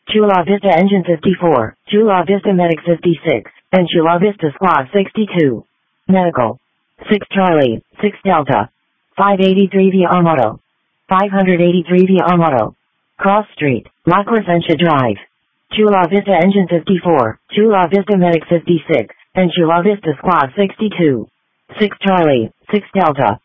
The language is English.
Chula Vista Engine 54, Chula Vista Medic 56, and Chula Vista Squad 62. Medical. 6 Charlie, 6 Delta. 583 via Armato. 583 via Armato. Cross Street, La Crescencia Drive. Chula Vista Engine 54, Chula Vista Medic 56, and Chula Vista Squad 62. 6 Charlie, 6 Delta.